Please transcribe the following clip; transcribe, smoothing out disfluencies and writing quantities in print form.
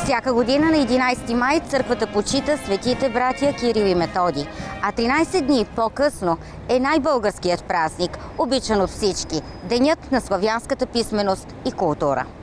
Всяка година на 11 май църквата почита светите братя Кирил и Методий, а 13 дни по-късно е най-българският празник, обичан от всички – Денят на славянската писменост и култура.